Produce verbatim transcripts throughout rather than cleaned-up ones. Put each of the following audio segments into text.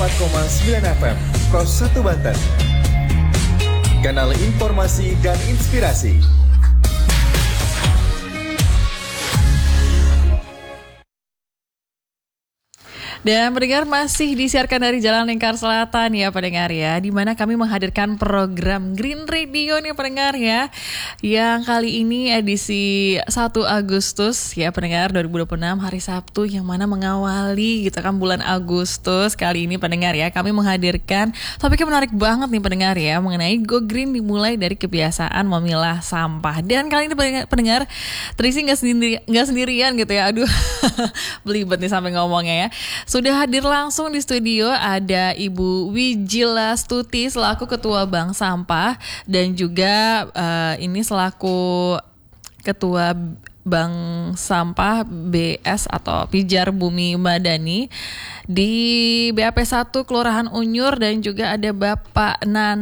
empat koma sembilan F M, Kos satu Banten. Kanal informasi dan inspirasi. Dan pendengar, masih disiarkan dari Jalan Lingkar Selatan ya pendengar ya, di mana kami menghadirkan program Green Radio nih pendengar ya, yang kali ini edisi satu Agustus ya pendengar dua ribu dua puluh enam, hari Sabtu, yang mana mengawali gitu kan bulan Agustus. Kali ini pendengar ya, kami menghadirkan topiknya menarik banget nih pendengar ya, mengenai Go Green dimulai dari kebiasaan memilah sampah. Dan kali ini pendengar, pendengar Trisi gak, sendiri, gak sendirian gitu ya, aduh belibet nih sampai ngomongnya ya. Sudah hadir langsung di studio ada Ibu Wijila Stuti selaku Ketua Bank Sampah, dan juga uh, ini selaku Ketua Bank Sampah B S atau Pijar Bumi Madani di B A P satu Kelurahan Unyur, dan juga ada Bapak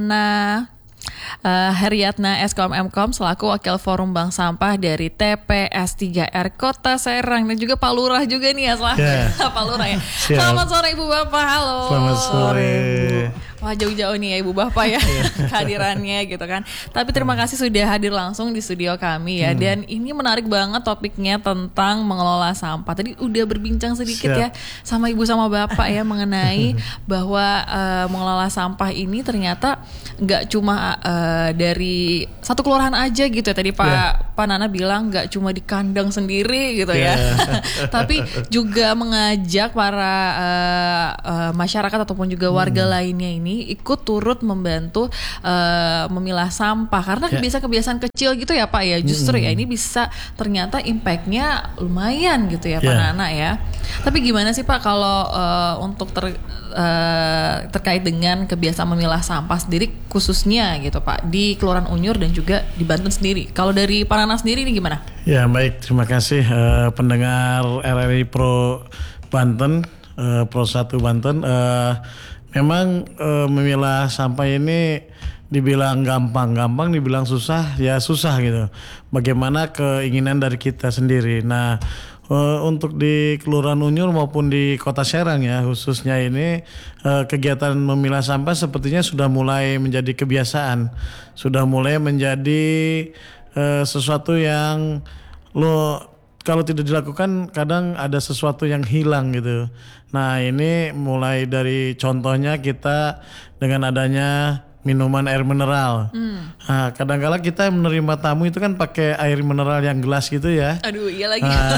Nana Uh, Heriatna Eskom Mkom selaku Wakil Forum Bank Sampah dari T P S tiga R Kota Serang, dan juga Pak Lurah juga nih ya, selaku yeah. Pak Lurah ya. Selamat sore Ibu Bapak, halo. Selamat sore. Wah, jauh-jauh nih ya Ibu Bapak ya kehadirannya gitu kan. Tapi terima kasih sudah hadir langsung di studio kami ya. Hmm. Dan ini menarik banget topiknya tentang mengelola sampah. Tadi udah berbincang sedikit Siap. ya sama Ibu sama Bapak ya mengenai bahwa uh, mengelola sampah ini ternyata nggak cuma uh, dari satu kelurahan aja gitu ya. Tadi Pak yeah. Pak Nana bilang nggak cuma di kandang sendiri gitu yeah. ya. Tapi juga mengajak para uh, uh, masyarakat ataupun juga warga hmm. lainnya ini ikut turut membantu uh, memilah sampah, karena yeah. kebiasaan-kebiasaan kecil gitu ya Pak ya, justru mm-hmm. ya ini bisa ternyata impactnya lumayan gitu ya Pak yeah. Nana ya. Tapi gimana sih Pak kalau uh, untuk ter, uh, terkait dengan kebiasaan memilah sampah sendiri khususnya gitu Pak di Kelurahan Unyur dan juga di Banten sendiri, kalau dari Pak Nana sendiri ini gimana? Ya baik, terima kasih uh, pendengar R R I Pro Banten, uh, Pro satu Banten. uh, Memang e, memilah sampah ini dibilang gampang-gampang, dibilang susah ya susah gitu. Bagaimana keinginan dari kita sendiri. Nah e, untuk di Kelurahan Unyur maupun di Kota Serang ya khususnya ini e, kegiatan memilah sampah sepertinya sudah mulai menjadi kebiasaan, sudah mulai menjadi e, sesuatu yang lo kalau tidak dilakukan kadang ada sesuatu yang hilang gitu. Nah ini mulai dari contohnya kita dengan adanya minuman air mineral. Hmm. Nah, kadang-kala kita menerima tamu itu kan pakai air mineral yang gelas gitu ya. Aduh iya lagi. Nah,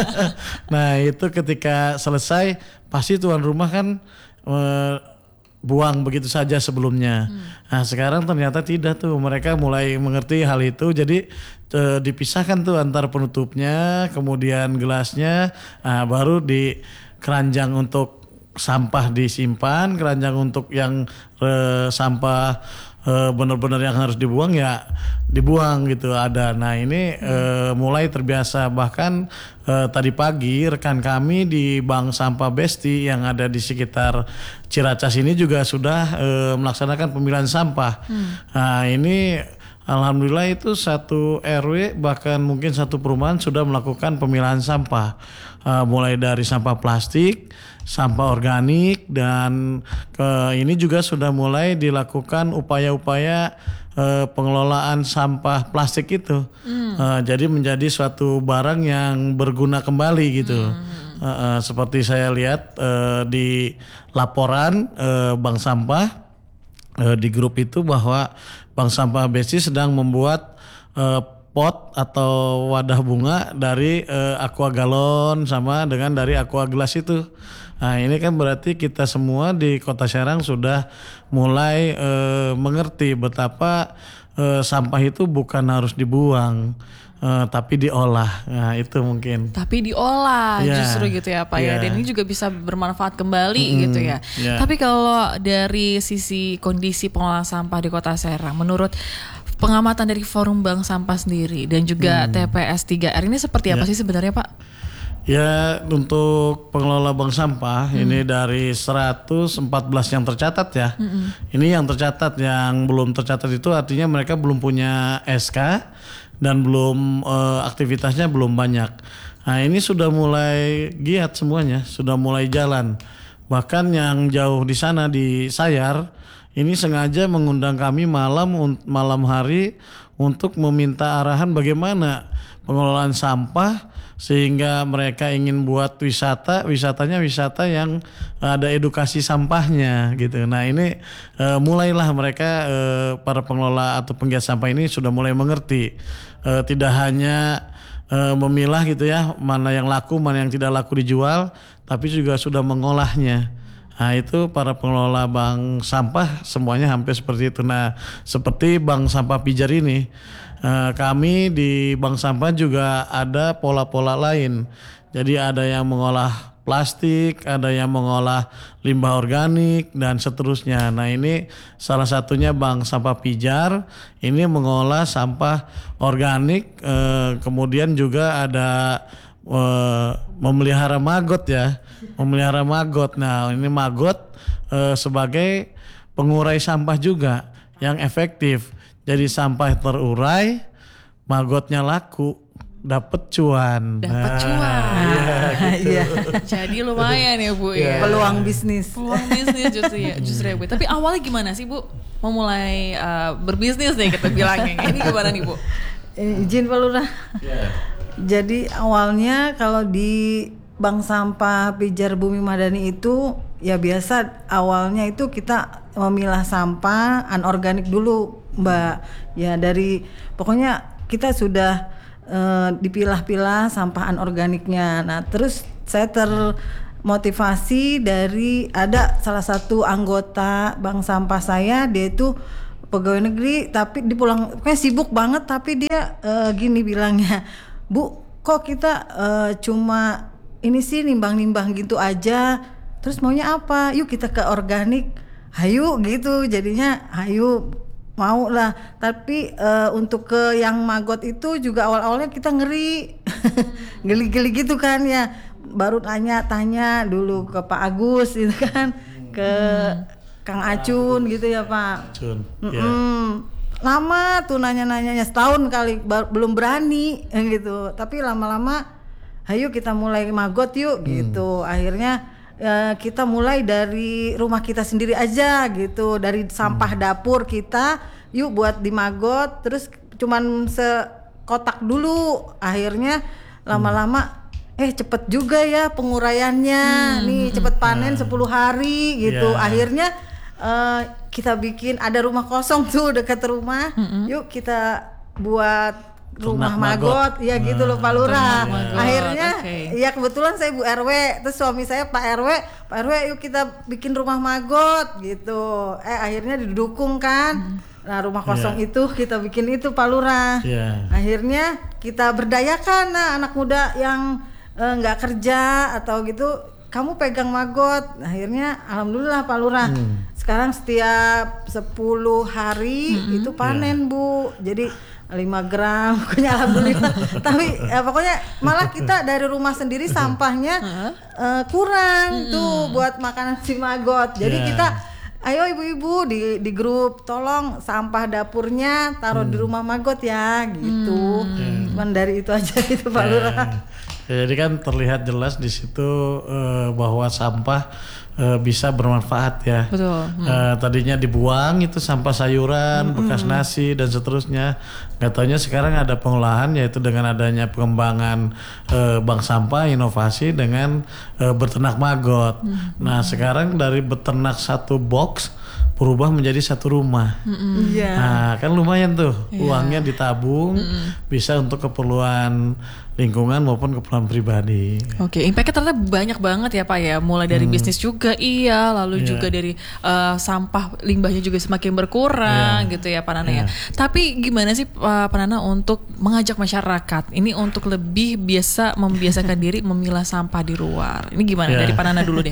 nah itu ketika selesai pasti tuan rumah kan uh, buang begitu saja sebelumnya. Hmm. Nah sekarang ternyata tidak tuh, mereka mulai mengerti hal itu, jadi e, dipisahkan tuh antar penutupnya, kemudian gelasnya, nah, baru di keranjang untuk sampah disimpan, keranjang untuk yang e, sampah e, benar-benar yang harus dibuang ya dibuang gitu ada. Nah ini hmm. e, mulai terbiasa, bahkan e, tadi pagi rekan kami di Bank Sampah Besti yang ada di sekitar Ciracas ini juga sudah e, melaksanakan pemilahan sampah. Hmm. Nah ini alhamdulillah itu satu R W bahkan mungkin satu perumahan sudah melakukan pemilahan sampah. E, mulai dari sampah plastik, sampah organik, dan ke ini juga sudah mulai dilakukan upaya-upaya e, pengelolaan sampah plastik itu. Hmm. E, jadi menjadi suatu barang yang berguna kembali gitu. Hmm. Uh, uh, seperti saya lihat uh, di laporan uh, Bank Sampah uh, di grup itu bahwa Bank Sampah Besti sedang membuat uh, pot atau wadah bunga dari uh, aqua galon sama dengan dari aqua gelas itu. Nah ini kan berarti kita semua di Kota Serang sudah mulai uh, mengerti betapa uh, sampah itu bukan harus dibuang, Uh, tapi diolah. Nah itu mungkin. Tapi diolah yeah. justru gitu ya Pak yeah. ya. Dan ini juga bisa bermanfaat kembali mm, gitu ya. Yeah. Tapi kalau dari sisi kondisi pengelolaan sampah di Kota Serang, menurut pengamatan dari Forum Bank Sampah sendiri dan juga mm. T P S tiga R ini seperti apa yeah. sih sebenarnya Pak? Ya untuk pengelola bank sampah hmm. ini dari seratus empat belas yang tercatat ya. Hmm. Ini yang tercatat, yang belum tercatat itu artinya mereka belum punya S K dan belum eh, aktivitasnya belum banyak. Nah ini sudah mulai giat semuanya, sudah mulai jalan. Bahkan yang jauh di sana di Sayar ini sengaja mengundang kami malam malam hari untuk meminta arahan bagaimana pengelolaan sampah sehingga mereka ingin buat wisata, wisatanya wisata yang ada edukasi sampahnya gitu. Nah ini e, mulailah mereka e, para pengelola atau penggiat sampah ini sudah mulai mengerti e, tidak hanya e, memilah gitu ya mana yang laku mana yang tidak laku dijual, tapi juga sudah mengolahnya. Nah itu para pengelola bank sampah semuanya hampir seperti itu. Nah seperti bank sampah Pijar ini, eh, kami di bank sampah juga ada pola-pola lain. Jadi ada yang mengolah plastik, ada yang mengolah limbah organik dan seterusnya. Nah ini salah satunya bank sampah Pijar ini mengolah sampah organik, eh, kemudian juga ada Uh, memelihara maggot ya, memelihara maggot. Nah ini maggot uh, sebagai pengurai sampah juga yang efektif. Jadi sampah terurai, maggotnya laku, dapat cuan. Dapat Nah, cuan. Iya, gitu. Iya. Jadi lumayan ya Bu ya. Peluang bisnis. Peluang bisnis justru ya, justru ya Bu. Tapi awalnya gimana sih Bu? Memulai uh, berbisnis nih kita bilangnya. Ini gimana nih Bu? Eh, izin Pak Lurah. Yeah. Jadi awalnya kalau di Bank Sampah Pijar Bumi Madani itu ya biasa awalnya itu kita memilah sampah anorganik dulu Mbak. Ya dari pokoknya kita sudah eh, dipilah-pilah sampah anorganiknya. Nah terus saya termotivasi dari ada salah satu anggota Bank Sampah saya, dia itu pegawai negeri tapi di pulang kayak sibuk banget, tapi dia eh, gini bilangnya, Bu, kok kita uh, cuma ini sih nimbang-nimbang gitu aja. Terus maunya apa? Yuk kita ke organik. Hayu gitu. Jadinya hayu mau lah. Tapi uh, untuk ke yang maggot itu juga awal-awalnya kita ngeri. Geli-geli gitu kan ya. Baru tanya-tanya dulu ke Pak Agus gitu kan. Ke Kang Acun gitu ya Pak. Acun. Mm-mm. Lama tuh nanya-nanyanya, setahun kali bar- belum berani gitu. Tapi lama-lama ayo kita mulai maggot yuk gitu. Akhirnya eh, kita mulai dari rumah kita sendiri aja gitu. Dari sampah dapur kita yuk buat di maggot. Terus cuman sekotak dulu. Akhirnya lama-lama eh cepet juga ya penguraiannya. hmm. Nih cepet panen sepuluh hari gitu. Yeah. Akhirnya uh, kita bikin ada rumah kosong tuh dekat rumah. Mm-hmm. Yuk kita buat rumah Ternak maggot. maggot. Ya gitu loh Pak Lurah. Maggot. Akhirnya Okay. ya kebetulan saya Bu R W, terus suami saya Pak R W. Pak R W yuk kita bikin rumah maggot gitu. Eh akhirnya didukung kan. Nah rumah kosong Yeah. itu kita bikin itu Pak Lurah. Yeah. Akhirnya kita berdayakan nah anak muda yang nggak uh, kerja atau gitu, kamu pegang maggot. Akhirnya alhamdulillah Pak Lurah. Hmm. Sekarang setiap sepuluh hari hmm. itu panen yeah. Bu. Jadi lima gram pokoknya alhamdulillah. Tapi ya, pokoknya malah kita dari rumah sendiri sampahnya uh, kurang hmm. tuh buat makanan si maggot. Jadi yeah. kita ayo ibu-ibu di di grup tolong sampah dapurnya taruh hmm. di rumah maggot ya gitu. Hmm. Cuman dari itu aja itu Pak Lurah. Ya, jadi kan terlihat jelas di situ uh, bahwa sampah uh, bisa bermanfaat ya. Betul. Hmm. Uh, tadinya dibuang itu sampah sayuran, hmm. bekas nasi dan seterusnya. Nggak taunya sekarang ada pengolahan, yaitu dengan adanya pengembangan uh, bank sampah, inovasi dengan uh, beternak maggot. Hmm. Nah sekarang dari beternak satu box berubah menjadi satu rumah. Mm-hmm. Yeah. Nah kan lumayan tuh yeah. uangnya ditabung, mm-hmm. bisa untuk keperluan lingkungan maupun keperluan pribadi. Oke, okay, impactnya ternyata banyak banget ya Pak ya. Mulai dari hmm. bisnis juga iya, lalu yeah. juga dari uh, sampah limbahnya juga semakin berkurang yeah. gitu ya Pak Nana yeah. ya. Tapi gimana sih Pak Nana untuk mengajak masyarakat ini untuk lebih biasa membiasakan diri memilah sampah di luar. Ini gimana yeah. dari Pak Nana dulu deh.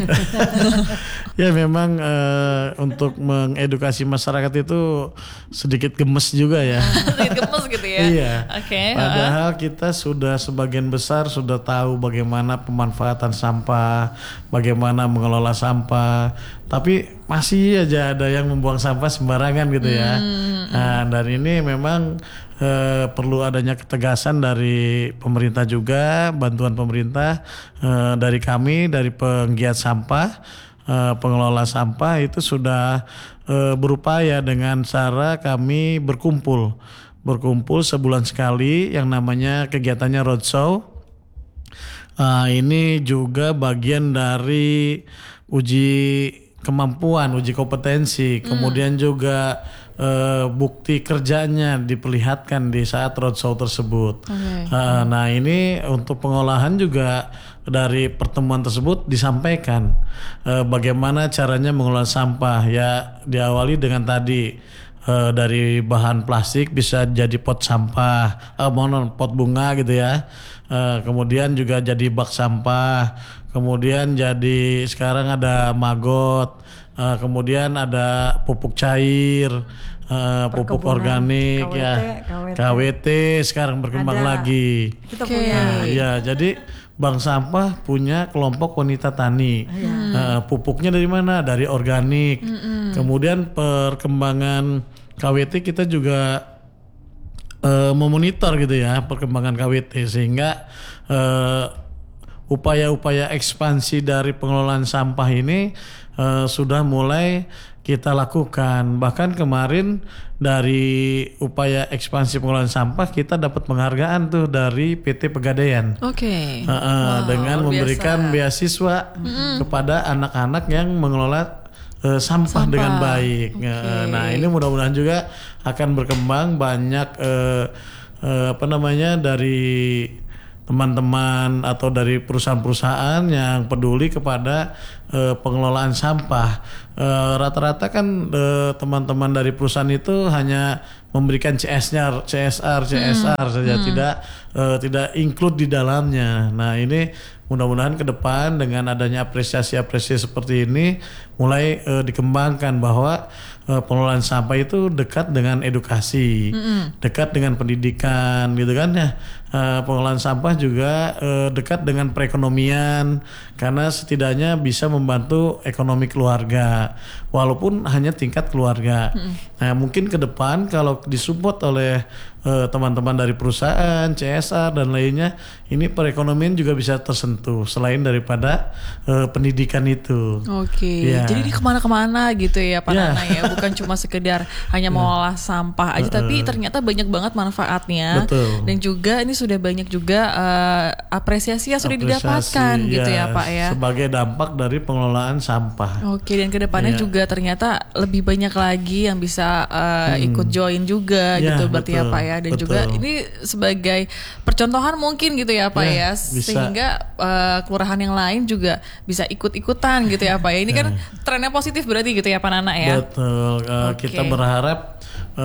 Ya memang uh, untuk mengedukasi masyarakat itu sedikit gemes juga ya. Sedikit gemes gitu ya. Iya. Oke. Okay, padahal uh. kita sudah sebagian besar sudah tahu bagaimana pemanfaatan sampah, bagaimana mengelola sampah, tapi masih aja ada yang membuang sampah sembarangan gitu ya. Hmm. Nah, dan ini memang eh, perlu adanya ketegasan dari pemerintah juga, bantuan pemerintah eh, dari kami, dari penggiat sampah. uh, pengelola sampah itu sudah uh, berupaya dengan cara kami berkumpul, berkumpul sebulan sekali yang namanya kegiatannya roadshow. Uh, ini juga bagian dari uji kemampuan, uji kompetensi, hmm. kemudian juga uh, bukti kerjanya diperlihatkan di saat roadshow tersebut. Okay. Uh, nah ini untuk pengolahan juga dari pertemuan tersebut disampaikan uh, bagaimana caranya mengolah sampah. Ya diawali dengan tadi uh, dari bahan plastik bisa jadi pot sampah, uh, mohon pot bunga gitu ya. Uh, kemudian juga jadi bak sampah, kemudian jadi sekarang ada maggot, uh, kemudian ada pupuk cair, uh, pupuk organik, K W T, ya K W T. K W T sekarang berkembang ada. Lagi. Kita punya. Nah, ya jadi bank sampah punya kelompok wanita tani. Hmm. Uh, pupuknya dari mana? Dari organik. Hmm. Kemudian perkembangan K W T kita juga Uh, memonitor gitu ya perkembangan K W T sehingga uh, upaya-upaya ekspansi dari pengelolaan sampah ini uh, sudah mulai kita lakukan. Bahkan kemarin dari upaya ekspansi pengelolaan sampah kita dapat penghargaan tuh dari P T Pegadaian. Oke. Okay. Uh, uh, wow, dengan memberikan beasiswa mm-hmm. kepada anak-anak yang mengelola Uh, sampah, sampah dengan baik. Okay. Uh, nah ini mudah-mudahan juga akan berkembang banyak uh, uh, apa namanya dari teman-teman atau dari perusahaan-perusahaan yang peduli kepada uh, pengelolaan sampah. Uh, rata-rata kan uh, teman-teman dari perusahaan itu hanya memberikan C S-nya, C S R, C S R hmm. saja, hmm. tidak uh, tidak include di dalamnya. Nah ini mudah-mudahan ke depan dengan adanya apresiasi-apresiasi seperti ini mulai uh, dikembangkan bahwa uh, pengelolaan sampah itu dekat dengan edukasi, mm-hmm. dekat dengan pendidikan, gitu kan ya. Uh, pengelolaan sampah juga uh, dekat dengan perekonomian karena setidaknya bisa membantu ekonomi keluarga walaupun hanya tingkat keluarga. Mm-hmm. Nah mungkin ke depan kalau disupport oleh uh, teman-teman dari perusahaan, C S R dan lainnya, ini perekonomian juga bisa tersentuh selain daripada uh, pendidikan itu. Oke. Okay. Ya. Jadi ini kemana-kemana gitu ya Pak ya. Nana ya, bukan cuma sekedar hanya mengolah sampah aja, uh, tapi ternyata banyak banget manfaatnya. Betul. Dan juga ini sudah banyak juga uh, apresiasi yang sudah apresiasi, didapatkan ya, gitu ya Pak ya. Sebagai dampak dari pengelolaan sampah. Oke, dan kedepannya ya. juga ternyata lebih banyak lagi yang bisa uh, hmm. ikut join juga ya, gitu berarti betul, ya Pak ya. Dan betul. juga ini sebagai percontohan mungkin gitu ya Pak ya, ya sehingga uh, kelurahan yang lain juga bisa ikut-ikutan gitu ya Pak ya. Ini kan trennya positif berarti gitu ya Pak Nana ya. Betul. Uh, okay. Kita berharap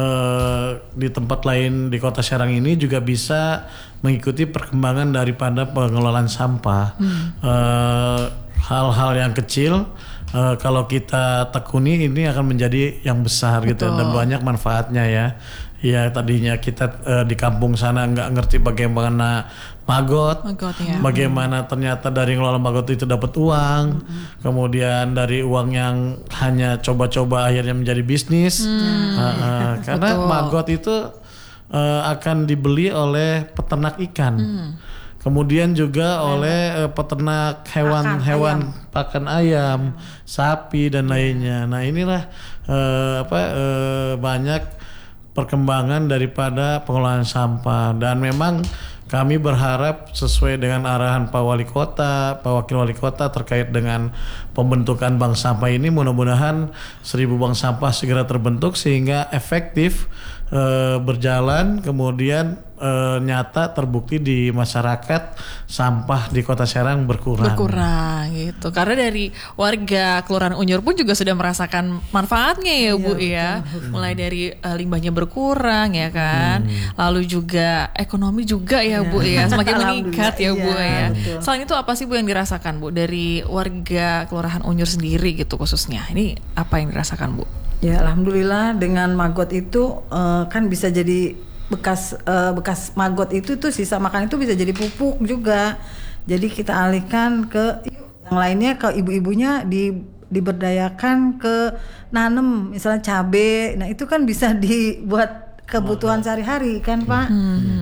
uh, di tempat lain di Kota Serang ini juga bisa mengikuti perkembangan daripada pengelolaan sampah. Hmm. Uh, hal-hal yang kecil uh, kalau kita tekuni ini akan menjadi yang besar. Betul. Gitu dan banyak manfaatnya ya. Ya tadinya kita uh, di kampung sana nggak ngerti bagaimana maggot, maggot ya. Bagaimana ternyata dari ngelola maggot itu dapat uang, mm-hmm. kemudian dari uang yang hanya coba-coba akhirnya menjadi bisnis, mm. uh, uh, karena Betul. maggot itu uh, akan dibeli oleh peternak ikan, mm. kemudian juga mm. oleh uh, peternak hewan-hewan pakan ayam, sapi dan lainnya. Nah inilah uh, apa uh, banyak perkembangan daripada pengelolaan sampah dan memang kami berharap sesuai dengan arahan Pak Wali Kota, Pak Wakil Wali Kota terkait dengan pembentukan bank sampah ini, mudah-mudahan seribu bank sampah segera terbentuk sehingga efektif e, berjalan, kemudian e, nyata terbukti di masyarakat sampah di Kota Serang berkurang. Berkurang gitu. Karena dari warga Kelurahan Unyur pun juga sudah merasakan manfaatnya ya Bu ya. ya. Mulai dari e, limbahnya berkurang ya kan. Hmm. Lalu juga ekonomi juga ya Bu ya, semakin meningkat ya Bu ya. Betul. Selain itu apa sih Bu yang dirasakan Bu dari warga Kelurahan Unyur sendiri gitu khususnya? Ini apa yang dirasakan Bu? Ya alhamdulillah dengan maggot itu uh, kan bisa jadi bekas uh, bekas maggot itu tuh sisa makan itu bisa jadi pupuk juga. Jadi kita alihkan ke yang lainnya, ke ibu-ibunya di diberdayakan ke nanem misalnya cabai. Nah itu kan bisa dibuat kebutuhan sehari-hari kan Pak. Hmm.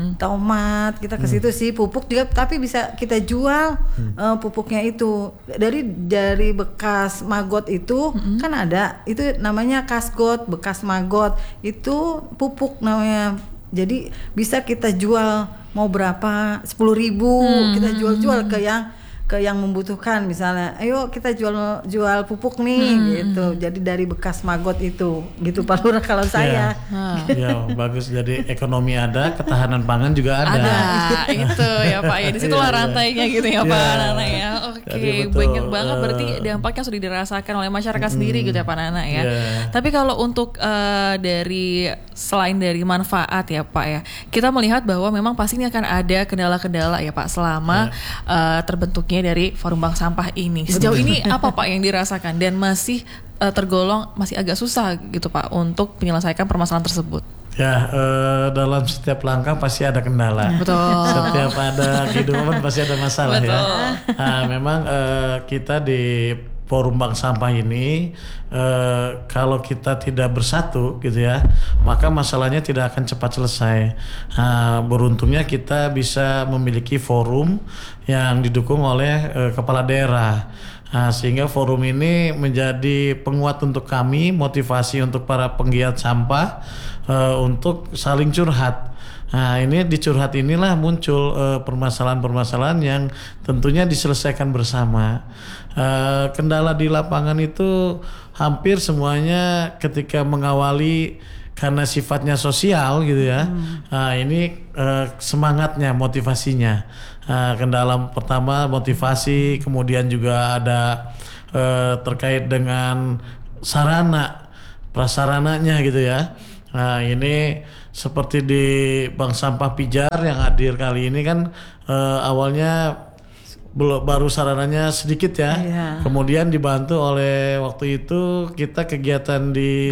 tomat, kita ke situ sih. Pupuk juga, tapi bisa kita jual uh, pupuknya itu dari dari bekas maggot itu kan ada, itu namanya kasgot, bekas maggot itu pupuk namanya. Jadi bisa kita jual mau berapa, sepuluh ribu hmm. kita jual-jual ke yang ke yang membutuhkan, misalnya ayo kita jual jual pupuk nih hmm. gitu. Jadi dari bekas maggot itu gitu Pak Lurah kalau saya. Ya, ya bagus, jadi ekonomi ada, ketahanan pangan juga ada. Ada itu ya Pak ya, di situlah rantainya gitu ya Pak Ya. Nana ya. Oke, banyak banget berarti dampaknya sudah dirasakan oleh masyarakat sendiri gitu ya Pak Nana ya. Ya. Tapi kalau untuk uh, dari selain dari manfaat ya Pak ya, kita melihat bahwa memang pasti ini akan ada kendala-kendala ya Pak selama uh, terbentuknya dari forum bank sampah ini. Sejauh ini apa Pak yang dirasakan dan masih uh, tergolong masih agak susah gitu Pak untuk menyelesaikan permasalahan tersebut? Ya, eh, dalam setiap langkah pasti ada kendala. Betul. Setiap ada kehidupan pasti ada masalah. Betul. Ya. Nah, memang eh, kita di forum bank sampah ini eh, kalau kita tidak bersatu gitu ya, maka masalahnya tidak akan cepat selesai. Nah, beruntungnya kita bisa memiliki forum yang didukung oleh eh, kepala daerah. Nah, sehingga forum ini menjadi penguat untuk kami, motivasi untuk para penggiat sampah uh, untuk saling curhat. Nah, ini di curhat inilah muncul uh, permasalahan-permasalahan yang tentunya diselesaikan bersama. Uh, kendala di lapangan itu hampir semuanya ketika mengawali karena sifatnya sosial gitu ya. Hmm. Nah, ini uh, semangatnya, motivasinya. Nah, kendala pertama motivasi, kemudian juga ada uh, terkait dengan sarana, prasarananya gitu ya. Nah, ini seperti di Bank Sampah Pijar yang hadir kali ini kan uh, awalnya belum, baru sarananya sedikit ya. Yeah. Kemudian dibantu oleh waktu itu kita kegiatan di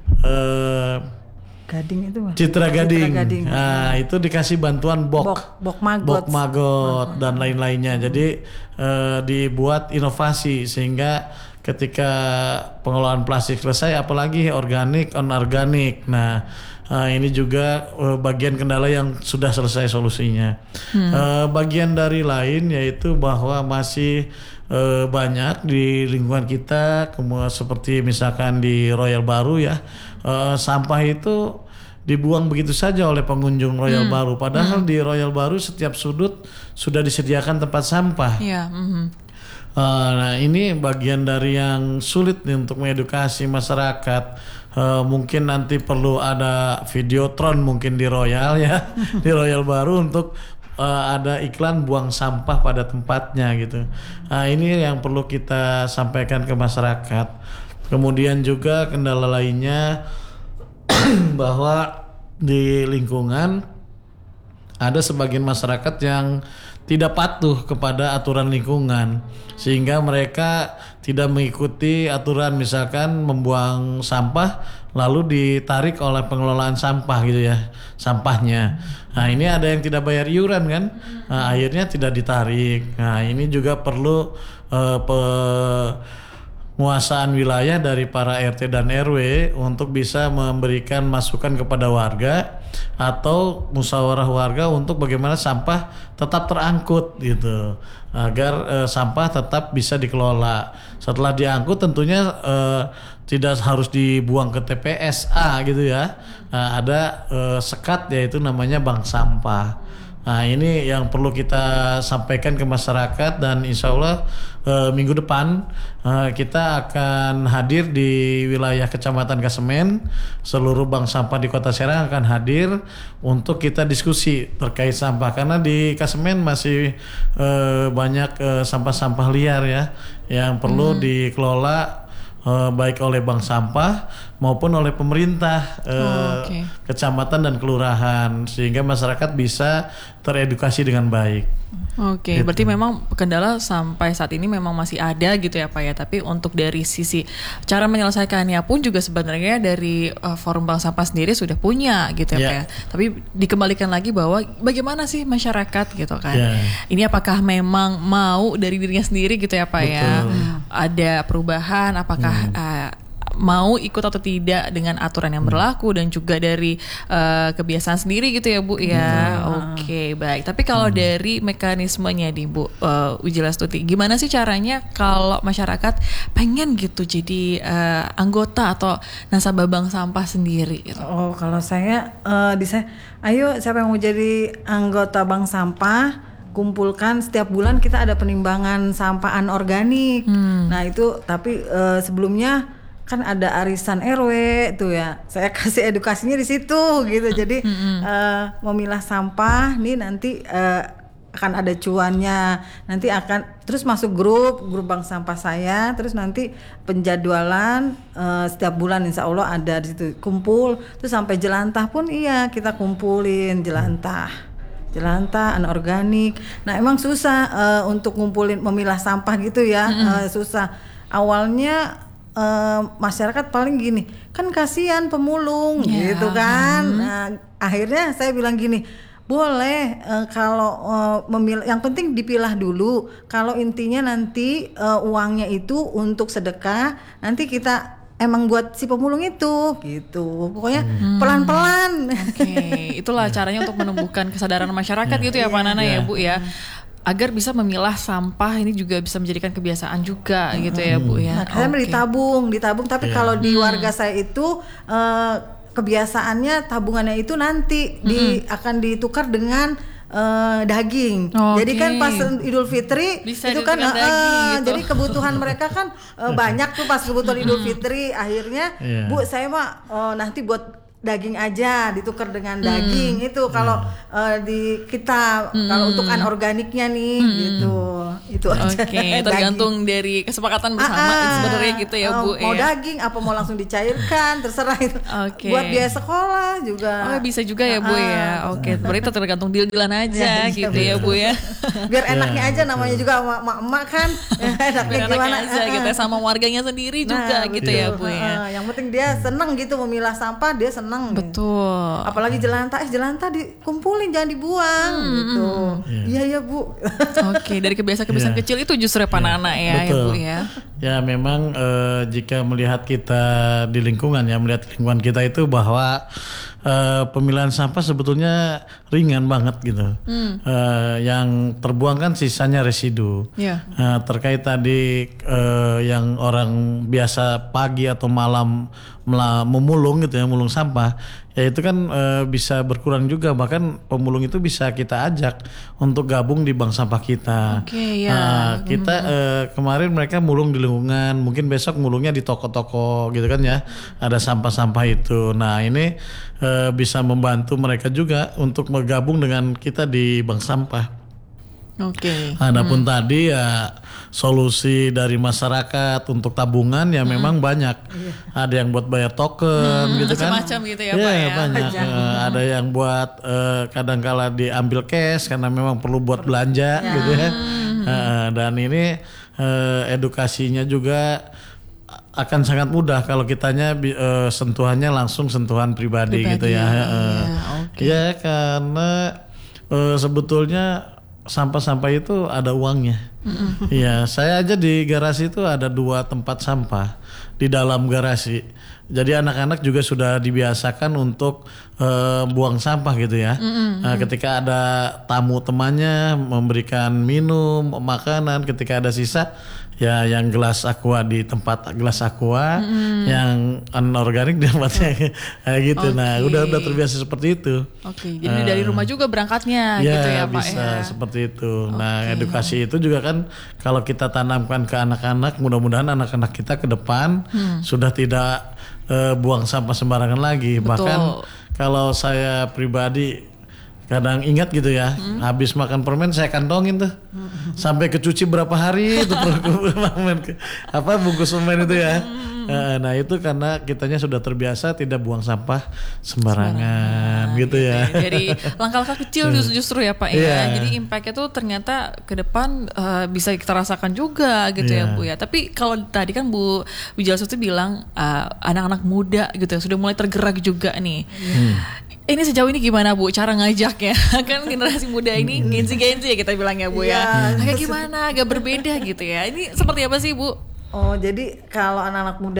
uh, Gading itu Pak. Citra Gading. Citra Gading. Nah, itu dikasih bantuan bok, bok, bok maggot, bok maggot dan lain-lainnya. Jadi eh, dibuat inovasi sehingga ketika pengelolaan plastik selesai, apalagi organik, anorganik. Nah, eh, ini juga eh, bagian kendala yang sudah selesai solusinya. Hmm. Eh, bagian dari lain yaitu bahwa masih eh, banyak di lingkungan kita, kemudian seperti misalkan di Royal Baru ya. Uh, sampah itu dibuang begitu saja oleh pengunjung Royal hmm. Baru. Padahal hmm. di Royal Baru setiap sudut sudah disediakan tempat sampah. Yeah. Mm-hmm. Uh, nah ini bagian dari yang sulit nih untuk mengedukasi masyarakat. Uh, mungkin nanti perlu ada videotron mungkin di Royal ya, di Royal Baru untuk uh, ada iklan buang sampah pada tempatnya gitu. Nah ini yang perlu kita sampaikan ke masyarakat. Kemudian juga kendala lainnya bahwa di lingkungan ada sebagian masyarakat yang tidak patuh kepada aturan lingkungan sehingga mereka tidak mengikuti aturan, misalkan membuang sampah lalu ditarik oleh pengelolaan sampah gitu ya, sampahnya. Nah ini ada yang tidak bayar iuran kan, nah, akhirnya tidak ditarik. Nah ini juga perlu uh, pe- penguasaan wilayah dari para R T dan R W untuk bisa memberikan masukan kepada warga atau musyawarah warga untuk bagaimana sampah tetap terangkut gitu, agar eh, sampah tetap bisa dikelola. Setelah diangkut tentunya eh, tidak harus dibuang ke T P S A gitu ya. Nah, ada eh, sekat yaitu namanya bank sampah. Nah ini yang perlu kita sampaikan ke masyarakat dan insya Allah e, minggu depan e, kita akan hadir di wilayah Kecamatan Kasemen. Seluruh bank sampah di Kota Serang akan hadir untuk kita diskusi terkait sampah karena di Kasemen masih e, banyak e, sampah-sampah liar ya yang perlu hmm. dikelola Uh, baik oleh bank sampah maupun oleh pemerintah uh, oh, okay. kecamatan dan kelurahan sehingga masyarakat bisa teredukasi dengan baik. Oke, okay, gitu. Berarti memang kendala sampai saat ini memang masih ada gitu ya Pak ya. Tapi untuk dari sisi cara menyelesaikannya pun juga sebenarnya dari uh, Forum Bank Sampah sendiri sudah punya gitu ya, yeah. Pak ya. Tapi dikembalikan lagi bahwa bagaimana sih masyarakat gitu kan. Yeah. Ini apakah memang mau dari dirinya sendiri gitu ya Pak. Betul. Ya. Ada perubahan apakah hmm. uh, mau ikut atau tidak dengan aturan yang berlaku dan juga dari uh, kebiasaan sendiri gitu ya Bu ya. Oke, okay, baik. Tapi kalau hmm. dari mekanismenya di Bu uh, Wijilastuti, gimana sih caranya kalau masyarakat pengen gitu jadi uh, anggota atau nasabah bank sampah sendiri gitu? Oh, kalau saya uh, di saya, ayo siapa yang mau jadi anggota bank sampah, kumpulkan setiap bulan kita ada penimbangan sampah anorganik. Hmm. Nah itu tapi uh, sebelumnya kan ada arisan R W tuh ya. Saya kasih edukasinya di situ gitu. Jadi mm-hmm. uh, memilah sampah nih nanti uh, akan ada cuannya. Nanti akan terus masuk grup grup bank sampah saya. Terus nanti penjadwalan uh, setiap bulan insya Allah ada di situ kumpul. Terus sampai jelantah pun iya kita kumpulin jelantah. Jelantah anorganik. Nah emang susah uh, untuk ngumpulin memilah sampah gitu ya. Mm-hmm. uh, susah. Awalnya Uh, masyarakat paling gini kan kasihan pemulung yeah. gitu kan. hmm. Nah, akhirnya saya bilang gini, boleh uh, kalau uh, memilih, yang penting dipilah dulu. Kalau intinya nanti uh, uangnya itu untuk sedekah, nanti kita emang buat si pemulung itu gitu. Pokoknya hmm. pelan-pelan. Oke, okay. Itulah caranya untuk menumbuhkan kesadaran masyarakat gitu ya Pak Nana yeah. ya Bu ya. Agar bisa memilah sampah ini juga bisa menjadikan kebiasaan juga hmm. gitu ya Bu ya. Nah, saya okay. ditabung, ditabung. Tapi yeah. kalau di warga saya itu uh, kebiasaannya tabungannya itu nanti hmm. di akan ditukar dengan uh, daging. Okay. Jadi kan pas Idul Fitri bisa itu kan uh, daging, gitu. Jadi kebutuhan mereka kan uh, banyak tuh pas kebutuhan Idul Fitri. Akhirnya yeah. Bu saya mah uh, nanti buat daging aja ditukar dengan daging hmm. itu kalau hmm. uh, di kita hmm. kalau untuk anorganiknya nih hmm. gitu itu aja. Oke, okay, tergantung dari kesepakatan bersama ah, sebenarnya gitu ya Bu. Mau ya. daging apa mau langsung dicairkan terserah itu. Okay. Buat biaya sekolah juga. Oh bisa juga ya Bu ya. Oke, okay. Berarti tergantung deal-dealan aja ya, gitu ya, ya Bu ya. Biar enaknya aja namanya juga emak-emak kan. Enaknya Biar gimana aja gitu ya, sama warganya sendiri nah, juga betul. Gitu ya Bu ya. Yang penting dia seneng gitu memilah sampah, dia seneng. Betul. Apalagi jelantah, eh jelantah dikumpulin jangan dibuang hmm, gitu. Iya ya Bu. Oke, dari kebiasaan-kebiasaan yeah. kecil itu justru Pak yeah. Nana ya, ya Bu ya. Ya memang eh, jika melihat kita di lingkungan ya, melihat lingkungan kita itu bahwa eh, pemilahan sampah sebetulnya ringan banget gitu. Hmm. Eh, yang terbuang kan sisanya residu. Yeah. Eh, terkait tadi eh, yang orang biasa pagi atau malam memulung gitu ya, memulung sampah, ya itu kan e, bisa berkurang juga, bahkan pemulung itu bisa kita ajak untuk gabung di bank sampah kita. Okay, ya. Nah, kita hmm. e, kemarin mereka mulung di lingkungan, mungkin besok mulungnya di toko-toko gitu kan ya, ada sampah-sampah itu. Nah ini e, bisa membantu mereka juga untuk bergabung dengan kita di bank sampah. Oke. Okay. Adapun hmm. tadi ya solusi dari masyarakat untuk tabungan ya hmm. memang banyak. Yeah. Ada yang buat bayar token hmm, gitu kan. Macam-macam gitu ya, ya Pak ya. Banyak. uh, ada yang buat uh, kadang-kala diambil cash karena memang perlu buat belanja yeah. gitu ya. Hmm. Uh, dan ini uh, edukasinya juga akan sangat mudah kalau kitanya uh, sentuhannya langsung sentuhan pribadi, pribadi gitu ya. Ya, uh, okay. ya karena uh, sebetulnya sampah-sampah itu ada uangnya. Iya, mm-hmm. saya aja di garasi itu ada dua tempat sampah di dalam garasi. Jadi anak-anak juga sudah dibiasakan untuk uh, buang sampah gitu ya. Mm-hmm. Nah, ketika ada tamu temannya memberikan minum, makanan, ketika ada sisa ya yang gelas aqua di tempat gelas aqua, mm-hmm. yang anorganik di tempatnya kayak gitu. Okay. Nah, udah udah terbiasa seperti itu. Oke. Okay. Jadi uh, dari rumah juga berangkatnya ya, gitu ya, Pak bisa ya. Seperti itu. Okay. Nah, edukasi itu juga kan kalau kita tanamkan ke anak-anak, mudah-mudahan anak-anak kita ke depan hmm. sudah tidak uh, buang sampah sembarangan lagi. Betul. Bahkan kalau saya pribadi kadang ingat gitu ya, hmm. habis makan permen saya kantongin tuh, hmm. sampai kecuci berapa hari itu permen apa bungkus permen itu ya. Hmm. Nah itu karena kitanya sudah terbiasa tidak buang sampah sembarangan, sembarangan gitu ya. Jadi langkah-langkah kecil justru ya Pak ya. Yeah. Jadi impactnya tuh ternyata ke depan uh, bisa kita rasakan juga gitu yeah. ya Bu ya. Tapi kalau tadi kan Bu Wijilastuti bilang uh, anak-anak muda gitu ya sudah mulai tergerak juga nih. Hmm. Ini sejauh ini gimana Bu cara ngajaknya? Kan generasi muda ini gensi-gensi ya kita bilangnya Bu ya. ya. Kayak gimana? Agak berbeda gitu ya. Ini seperti apa sih Bu? Oh jadi kalau anak-anak muda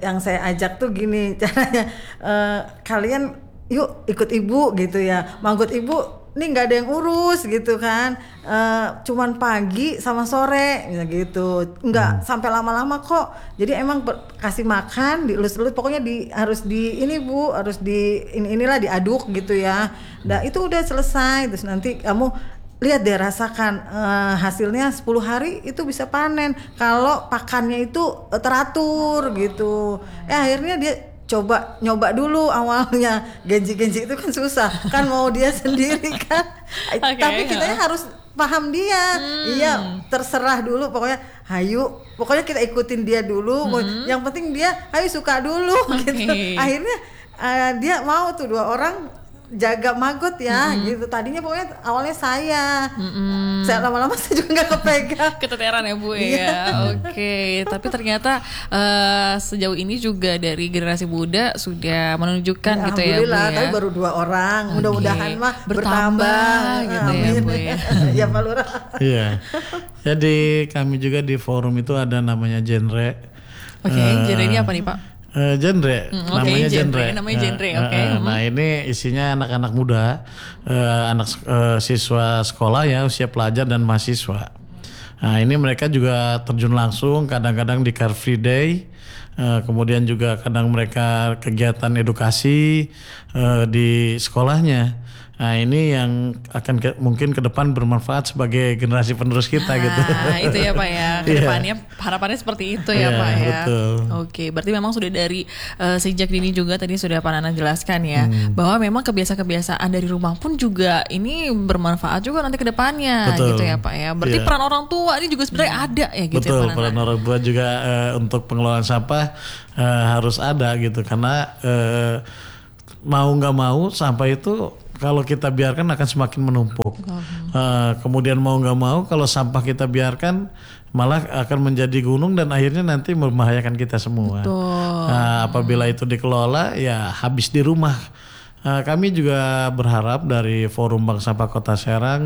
yang saya ajak tuh gini caranya, uh, kalian yuk ikut ibu gitu ya, manggut ibu. Ini nggak ada yang urus gitu kan, uh, cuman pagi sama sore gitu, nggak hmm. sampai lama-lama kok. Jadi emang ber- kasih makan, dielus-elus, pokoknya di harus di ini bu, harus di ini inilah diaduk gitu ya. Nah itu udah selesai, terus nanti kamu lihat deh rasakan uh, hasilnya sepuluh hari itu bisa panen kalau pakannya itu uh, teratur gitu. Eh akhirnya dia coba nyoba dulu awalnya, genji-genji itu kan susah kan, mau dia sendiri kan. Okay, tapi kita ya. harus paham dia. hmm. Iya terserah dulu pokoknya, hayu pokoknya kita ikutin dia dulu. hmm. Yang penting dia hayu suka dulu. Okay. Gitu akhirnya uh, dia mau tuh dua orang jaga maggot ya. hmm. Gitu tadinya pokoknya awalnya saya hmm. saya lama-lama saya juga nggak kepegang, keteteran ya bu ya. Oke okay. Tapi ternyata uh, sejauh ini juga dari generasi muda sudah menunjukkan ya, gitu ya bu ya. Tapi baru dua orang, okay. mudah-mudahan mah bertambah, bertambah gitu ya bu ya. Ya Pak Lurah. Iya. Jadi kami juga di forum itu ada namanya genre. Oke, okay, uh, genre ini apa nih Pak? Uh, genre, mm, okay, namanya genre, genre. namanya genre, uh, oke. Okay. Uh, nah ini isinya anak-anak muda, uh, anak uh, siswa sekolah ya, usia pelajar dan mahasiswa. Nah ini mereka juga terjun langsung, kadang-kadang di Car Free Day, uh, kemudian juga kadang mereka kegiatan edukasi uh, di sekolahnya. Nah ini yang akan ke, mungkin ke depan bermanfaat sebagai generasi penerus kita. Nah, gitu. Itu ya Pak ya, ke depannya yeah. harapannya seperti itu ya yeah, Pak ya. Betul. Oke, berarti memang sudah dari uh, sejak dini juga tadi sudah Pak Nana jelaskan ya, hmm. bahwa memang kebiasaan-kebiasaan dari rumah pun juga ini bermanfaat juga nanti ke depannya. Betul. Gitu ya Pak ya. Berarti yeah. peran orang tua ini juga sebenarnya hmm. ada ya gitu. Betul, ya Pak Nana. Peran orang tua juga uh, untuk pengelolaan sampah uh, harus ada gitu, karena uh, mau nggak mau sampah itu kalau kita biarkan akan semakin menumpuk. Uh, kemudian mau nggak mau kalau sampah kita biarkan malah akan menjadi gunung dan akhirnya nanti membahayakan kita semua. Uh, apabila itu dikelola ya habis di rumah. Uh, kami juga berharap dari Forum Bank Sampah Kota Serang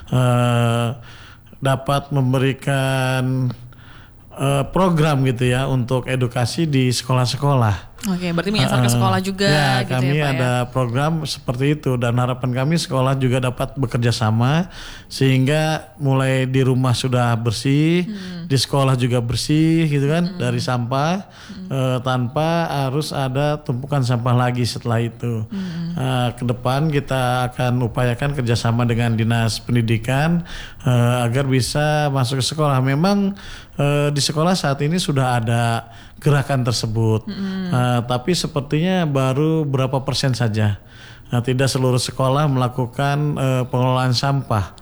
uh, dapat memberikan uh, program gitu ya untuk edukasi di sekolah-sekolah. Oke, berarti menyasar ke sekolah juga ya, gitu kami ya Pak ya. Ada program seperti itu dan harapan kami sekolah juga dapat bekerja sama sehingga mulai di rumah sudah bersih, hmm. di sekolah juga bersih gitu kan, hmm. dari sampah hmm. eh, tanpa harus ada tumpukan sampah lagi setelah itu. Hmm. Eh, ke depan kita akan upayakan kerjasama dengan Dinas Pendidikan eh, agar bisa masuk ke sekolah. Memang eh, di sekolah saat ini sudah ada gerakan tersebut, mm. uh, tapi sepertinya baru berapa persen saja. Nah, tidak seluruh sekolah melakukan uh, pengelolaan sampah.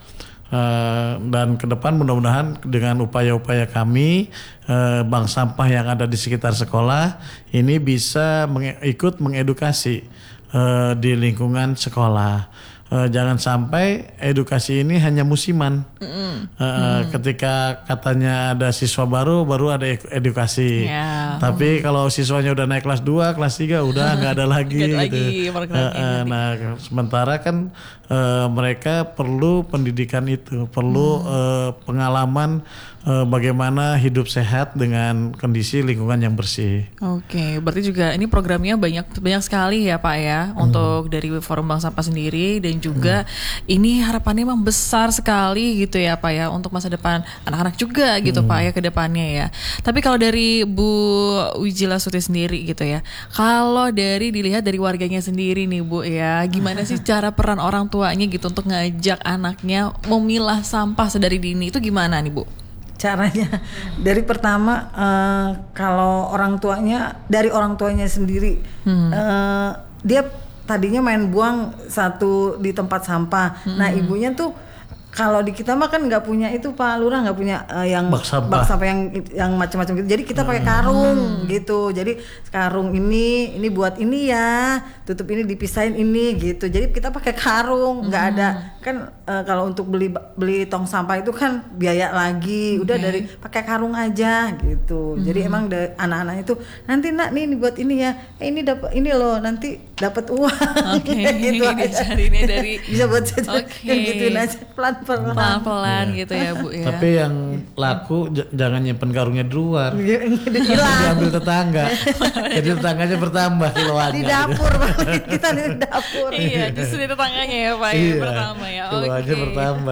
Uh, dan ke depan mudah-mudahan dengan upaya-upaya kami, uh, bank sampah yang ada di sekitar sekolah ini bisa menge- ikut mengedukasi uh, di lingkungan sekolah. Uh, jangan sampai edukasi ini hanya musiman. Mm. Uh, mm. Ketika katanya ada siswa baru, baru ada edukasi. Yeah. Tapi mm. kalau siswanya udah naik kelas dua, kelas tiga udah nggak ada lagi. Gak gitu. lagi uh, uh, nah, sementara kan uh, mereka perlu pendidikan itu, perlu mm. uh, pengalaman uh, bagaimana hidup sehat dengan kondisi lingkungan yang bersih. Oke, okay, berarti juga ini programnya banyak banyak sekali ya Pak ya, mm. untuk dari Forum Bank Sampah sendiri dan juga hmm. ini harapannya memang besar sekali gitu ya Pak ya untuk masa depan anak-anak juga gitu hmm. Pak ya ke depannya ya. Tapi kalau dari Bu Wijila Suti sendiri gitu ya, kalau dari dilihat dari warganya sendiri nih Bu ya, gimana sih cara peran orang tuanya gitu untuk ngajak anaknya memilah sampah sedari dini itu gimana nih Bu? Caranya dari pertama uh, kalau orang tuanya dari orang tuanya sendiri hmm. uh, dia tadinya main buang satu di tempat sampah. Hmm. Nah ibunya tuh kalau di kita mah kan nggak punya itu Pak Lurah, nggak punya uh, yang bak sampah. bak sampah yang yang macam-macam gitu. Jadi kita pakai karung hmm. gitu. Jadi karung ini ini buat ini ya, tutup ini dipisahin ini gitu. Jadi kita pakai karung, nggak hmm. ada kan uh, kalau untuk beli beli tong sampah itu kan biaya lagi. Okay. Udah dari pakai karung aja gitu. Hmm. Jadi emang de, anak-anak itu nanti nak nih buat ini ya, eh, ini dapat ini loh nanti dapat uang. Oke. Okay. Gitu dicarinya dari bisa buat jajan okay. gituin aja pelan-pelan. pelan-pelan gitu ya Bu ya. Tapi yang laku j- jangan nyimpen karungnya di luar. Hilang Diambil tetangga. Jadi tetangganya bertambah kiloannya. di dapur, kita di dapur. Iya, justru di tetangganya ya Pak ya, Iya, pertama ya. kiloannya Oke. bertambah.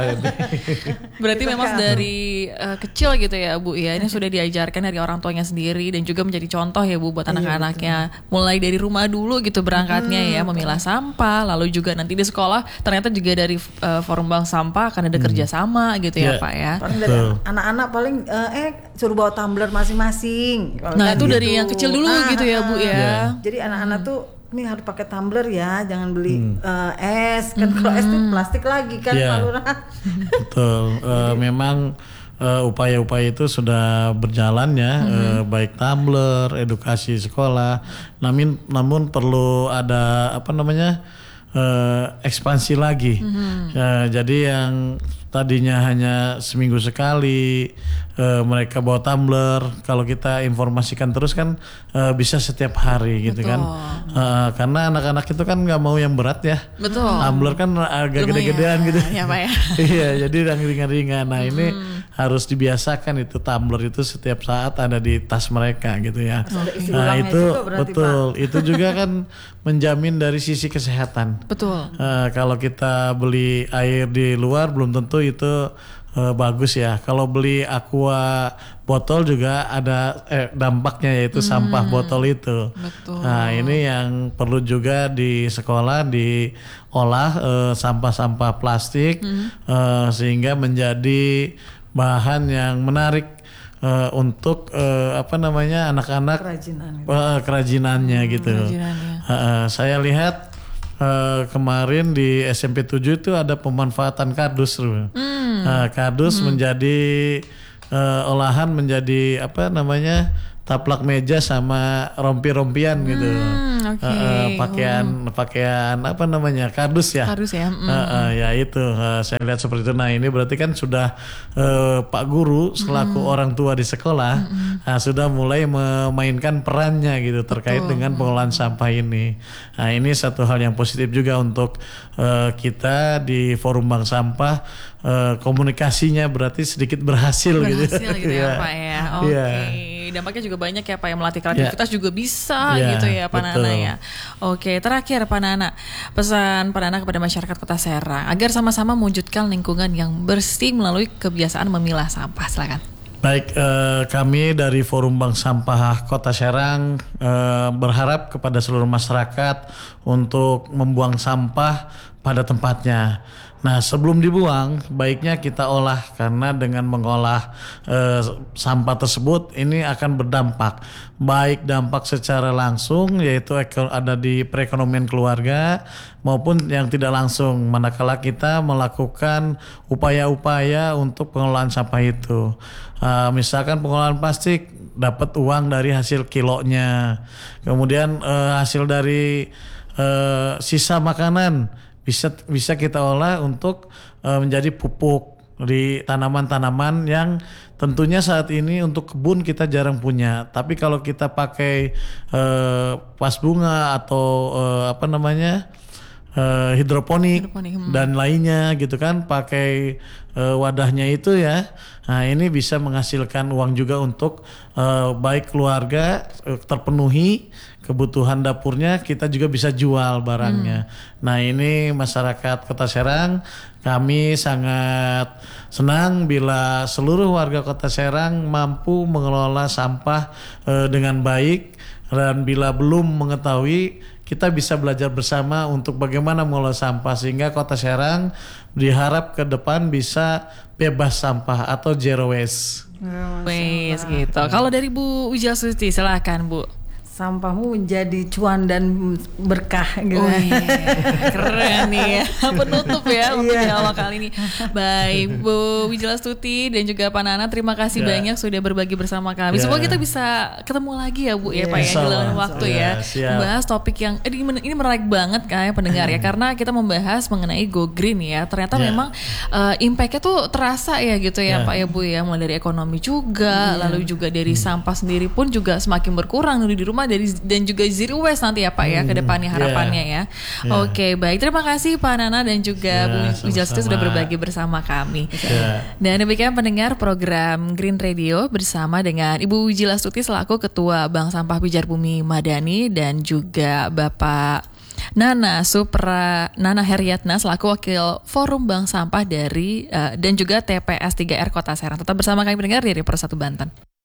Berarti memang dari uh, kecil gitu ya Bu ya, ini sudah diajarkan dari orang tuanya sendiri dan juga menjadi contoh ya Bu buat anak-anaknya. Mulai dari rumah dulu gitu berangkatnya ya, memilah sampah, lalu juga nanti di sekolah ternyata juga dari uh, forum bank sampah akan ada kerja sama gitu ya Ya. Pak ya. Paling dari Betul. anak-anak paling eh, eh suruh bawa tumbler masing-masing. Kalau Nah kan itu gitu. dari yang kecil dulu Ah, gitu ya Bu ya. Iya. Jadi anak-anak tuh ini harus pakai tumbler ya, jangan beli eh, es kan kalau es tuh plastik lagi kan Iya. Pak Lurah. Betul. Eh, memang eh, upaya-upaya itu sudah berjalan ya, eh, baik tumbler, edukasi sekolah. Namun namun perlu ada apa namanya eh, ekspansi lagi. Eh, jadi yang tadinya hanya seminggu sekali eh, mereka bawa tumbler, kalau kita informasikan terus kan eh, bisa setiap hari gitu kan. Eh, karena anak-anak itu kan nggak mau yang berat ya. Betul. Tumbler kan agak Lumayan, gede-gedean gitu. ya, Pak ya. Iya, jadi yang ringan-ringan. Nah ini harus dibiasakan itu tumbler itu setiap saat ada di tas mereka gitu ya. ada isi Nah ulangnya itu juga berarti, betul. Itu juga kan menjamin dari sisi kesehatan. Betul. Eh, kalau kita beli air di luar belum tentu itu eh, bagus ya. Kalau beli aqua botol juga ada eh, dampaknya yaitu sampah botol itu. Betul. Nah ini yang perlu juga di sekolah diolah eh, sampah-sampah plastik eh, sehingga menjadi bahan yang menarik eh, untuk eh, apa namanya anak-anak Kerajinan. eh, kerajinannya gitu. kerajinannya. Eh, eh, saya lihat eh, kemarin di S M P tujuh itu ada pemanfaatan kardus, Ru. Eh, kardus menjadi eh, olahan menjadi apa namanya taplak meja sama rompi-rompian gitu. Hmm, oke. Eh, eh, pakaian pakaian apa namanya kardus ya. Kardus ya, mm. Eh, eh, ya itu eh, saya lihat seperti itu. Nah ini berarti kan sudah eh, Pak Guru selaku orang tua di sekolah nah, sudah mulai memainkan perannya gitu terkait dengan pengolahan sampah ini. Nah ini satu hal yang positif juga untuk eh, kita di forum bank sampah eh, komunikasinya berarti sedikit berhasil, gitu. Berhasil gitu ya Iya. Pak ya. Oke. Iya. Dampaknya juga banyak ya Pak, yang melatih kreativitas juga bisa Ya, gitu ya Pak betul. Nana ya. Oke, terakhir Pak Nana, pesan Pak Nana kepada masyarakat Kota Serang agar sama-sama mewujudkan lingkungan yang bersih melalui kebiasaan memilah sampah. Silakan. Baik, eh, kami dari Forum Bank Sampah Kota Serang eh, berharap kepada seluruh masyarakat untuk membuang sampah pada tempatnya. Nah, sebelum dibuang, baiknya kita olah karena dengan mengolah eh, sampah tersebut ini akan berdampak, baik dampak secara langsung yaitu eko- ada di perekonomian keluarga maupun yang tidak langsung manakala kita melakukan upaya-upaya untuk pengelolaan sampah itu. Uh, misalkan pengolahan plastik dapat uang dari hasil kilonya, kemudian uh, hasil dari uh, sisa makanan bisa bisa kita olah untuk uh, menjadi pupuk di tanaman-tanaman yang tentunya saat ini untuk kebun kita jarang punya. Tapi kalau kita pakai uh, pas bunga atau uh, apa namanya uh, hidroponik, Hidroponik, hmm. dan lainnya gitu kan, pakai uh, wadahnya itu ya. Nah ini bisa menghasilkan uang juga untuk uh, baik keluarga uh, terpenuhi kebutuhan dapurnya, kita juga bisa jual barangnya. Nah ini masyarakat Kota Serang, kami sangat senang bila seluruh warga Kota Serang mampu mengelola sampah uh, dengan baik, dan bila belum mengetahui, kita bisa belajar bersama untuk bagaimana mengelola sampah sehingga Kota Serang diharap ke depan bisa bebas sampah atau zero waste. Wes gitu. Kalau dari Bu Wijiastuti silakan Bu. Sampahmu menjadi cuan dan berkah gitu. Oh iya, keren nih ya. Penutup ya untuk Iya. dialog kali ini. Baik, Bu Wijiastuti dan juga Pak Nana, terima kasih Ya. banyak sudah berbagi bersama kami. Ya. Semoga kita bisa ketemu lagi ya Bu ya Iya. Pak ya di Insya lain Allah. waktu Ya, ya. siap. Membahas topik yang eh, ini ini menarik banget kan ya pendengar ya, karena kita membahas mengenai Go Green ya. Ternyata Ya. memang eh, impact-nya tuh terasa ya gitu ya Ya. Pak ya Bu ya, mulai dari ekonomi juga, lalu juga dari sampah sendiri pun juga semakin berkurang di rumah dari dan juga zero waste nanti ya Pak ya ke depannya harapannya yeah. ya. Yeah. Oke, baik. Terima kasih Pak Nana dan juga Yeah, Bu Wijastri sudah sama-sama. berbagi bersama kami. Yeah. Dan demikian pendengar program Green Radio bersama dengan Ibu Wijilastuti selaku Ketua Bank Sampah Pijar Bumi Madani dan juga Bapak Nana Supra Nana Heriatna selaku Wakil Forum Bank Sampah dari uh, dan juga T P S tiga R Kota Serang. Tetap bersama kami pendengar di Report satu Banten.